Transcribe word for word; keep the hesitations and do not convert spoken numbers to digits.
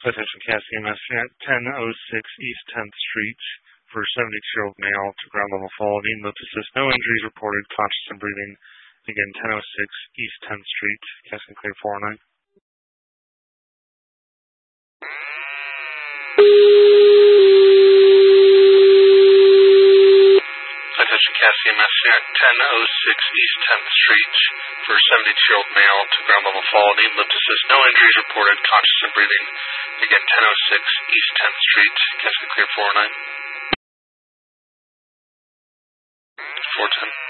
Attention Cassie M S at ten oh six East tenth Street for seventy-two-year-old male to ground level fall, knee lip assist, no injuries reported, conscious and breathing. Again, ten oh six East tenth Street, Cassie clear four oh nine. Attention Cassie M S at ten oh six East tenth Street for seventy-two-year-old male to ground level fall, knee lip assist, no injuries reported, conscious and breathing. Again, ten oh six East tenth Street, Cassie clear four oh nine. four ten.